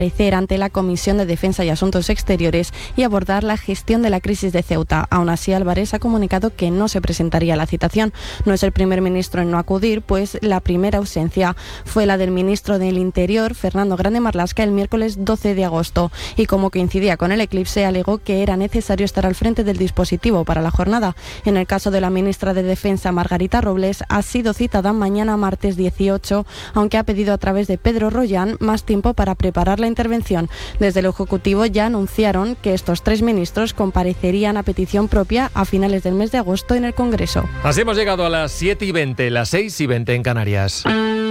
comparecer ante la Comisión de Defensa y Asuntos Exteriores y abordar la gestión de la crisis de Ceuta. Aún así, Álvarez ha comunicado que no se presentaría a la citación. No es el primer ministro en no acudir, pues la primera ausencia fue la del ministro del Interior, Fernando Grande Marlaska, el miércoles 12 de agosto. Y como coincidía con el eclipse, alegó que era necesario estar al frente del dispositivo para la jornada. En el caso de la ministra de Defensa, Margarita Robles, ha sido citada mañana martes 18, aunque ha pedido a través de Pedro Rollán más tiempo para preparar la intervención. Desde el Ejecutivo ya anunciaron que estos 3 ministros comparecerían a petición propia a finales del mes de agosto en el Congreso. Así hemos llegado a las 7:20, las 6:20 en Canarias.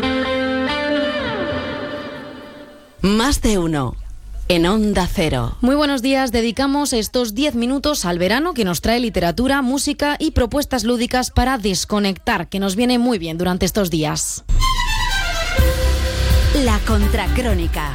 Más de uno. En Onda Cero. Muy buenos días. Dedicamos estos 10 minutos al verano, que nos trae literatura, música y propuestas lúdicas para desconectar, que nos viene muy bien durante estos días. La contracrónica.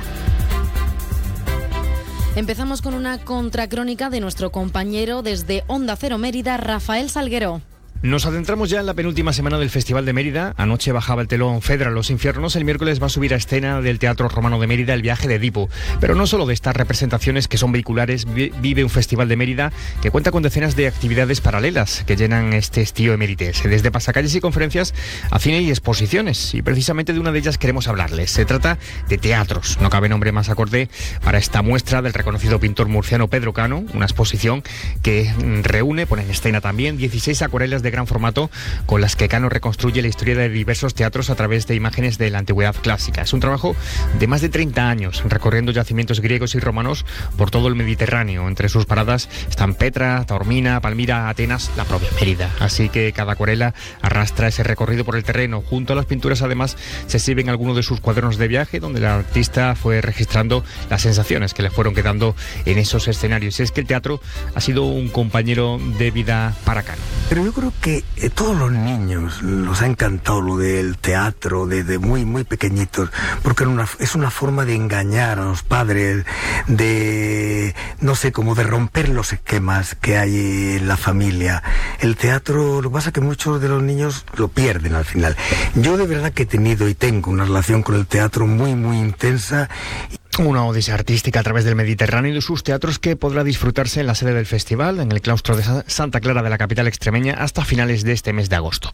Empezamos con una contracrónica de nuestro compañero desde Onda Cero Mérida, Rafael Salguero. Nos adentramos ya en la penúltima semana del Festival de Mérida. Anoche bajaba el telón Fedra Los Infiernos. El miércoles va a subir a escena del Teatro Romano de Mérida El viaje de Edipo. Pero no solo de estas representaciones que son vehiculares vive un Festival de Mérida que cuenta con decenas de actividades paralelas que llenan este estío emerites. Desde pasacalles y conferencias a cine y exposiciones. Y precisamente de una de ellas queremos hablarles. Se trata de teatros. No cabe nombre más acorde para esta muestra del reconocido pintor murciano Pedro Cano. Una exposición que reúne, pone en escena también, 16 acuarelas de gran formato con las que Cano reconstruye la historia de diversos teatros a través de imágenes de la antigüedad clásica. Es un trabajo de más de 30 años, recorriendo yacimientos griegos y romanos por todo el Mediterráneo. Entre sus paradas están Petra, Taormina, Palmira, Atenas, la propia Mérida. Así que cada acuarela arrastra ese recorrido por el terreno. Junto a las pinturas, además, se exhiben algunos de sus cuadernos de viaje, donde el artista fue registrando las sensaciones que le fueron quedando en esos escenarios. Y es que el teatro ha sido un compañero de vida para Cano. Pero yo creo que todos los niños nos ha encantado lo del teatro desde muy muy pequeñitos, porque es una forma de engañar a los padres, de no sé, como de romper los esquemas que hay en la familia. El teatro, lo que pasa es que muchos de los niños lo pierden al final. Yo de verdad que he tenido y tengo una relación con el teatro muy muy intensa. Una odisea artística a través del Mediterráneo y de sus teatros que podrá disfrutarse en la sede del festival, en el claustro de Santa Clara de la capital extremeña, hasta finales de este mes de agosto.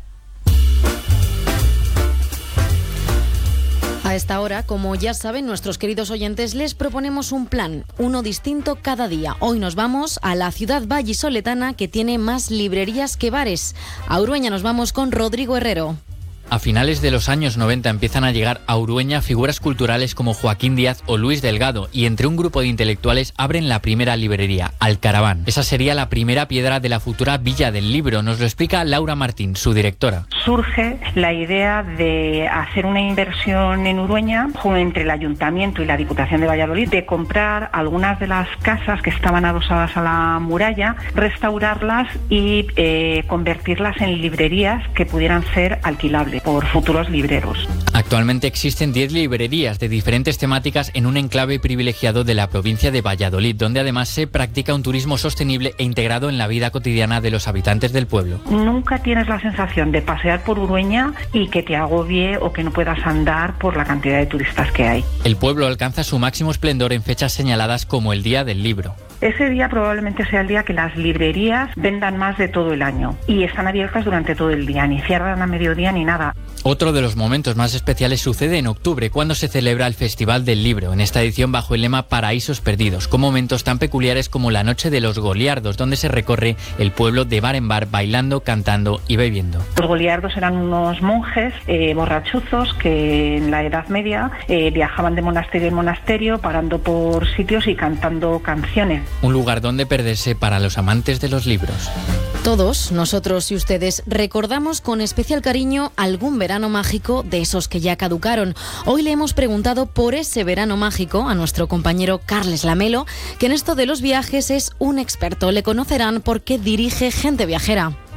A esta hora, como ya saben nuestros queridos oyentes, les proponemos un plan, uno distinto cada día. Hoy nos vamos a la ciudad vallisoletana, que tiene más librerías que bares. A Urueña nos vamos con Rodrigo Herrero. A finales de los años 90 empiezan a llegar a Urueña figuras culturales como Joaquín Díaz o Luis Delgado, y entre un grupo de intelectuales abren la primera librería, Alcaraván. Esa sería la primera piedra de la futura Villa del Libro. Nos lo explica Laura Martín, su directora. Surge la idea de hacer una inversión en Urueña entre el Ayuntamiento y la Diputación de Valladolid, de comprar algunas de las casas que estaban adosadas a la muralla, restaurarlas y convertirlas en librerías que pudieran ser alquilables por futuros libreros. Actualmente existen 10 librerías de diferentes temáticas en un enclave privilegiado de la provincia de Valladolid, donde además se practica un turismo sostenible e integrado en la vida cotidiana de los habitantes del pueblo. Nunca tienes la sensación de pasear por Urueña y que te agobie o que no puedas andar por la cantidad de turistas que hay. El pueblo alcanza su máximo esplendor en fechas señaladas como el Día del Libro. Ese día probablemente sea el día que las librerías vendan más de todo el año y están abiertas durante todo el día, ni cierran a mediodía ni nada. Otro de los momentos más especiales sucede en octubre, cuando se celebra el Festival del Libro, en esta edición bajo el lema Paraísos Perdidos, con momentos tan peculiares como la Noche de los Goliardos, donde se recorre el pueblo de bar en bar, bailando, cantando y bebiendo. Los goliardos eran unos monjes borrachuzos que en la Edad Media viajaban de monasterio en monasterio, parando por sitios y cantando canciones. Un lugar donde perderse para los amantes de los libros. Todos, nosotros y ustedes, recordamos con especial cariño algún verano mágico de esos que ya caducaron. Hoy le hemos preguntado por ese verano mágico a nuestro compañero Carles Lamelo, que en esto de los viajes es un experto. Le conocerán porque dirige Gente Viajera.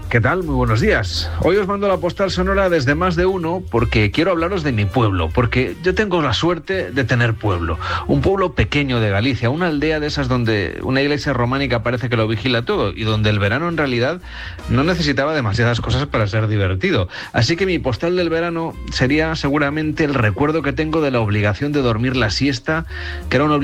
¿Qué tal? Muy buenos días. Hoy os mando la postal sonora desde Más de Uno porque quiero hablaros de mi pueblo, porque yo tengo la suerte de tener pueblo. Un pueblo pequeño de Galicia, una aldea de esas donde una iglesia románica parece que lo vigila todo y donde el verano en realidad no necesitaba demasiadas cosas para ser divertido. Así que mi postal del verano sería seguramente el recuerdo que tengo de la obligación de dormir la siesta, que era una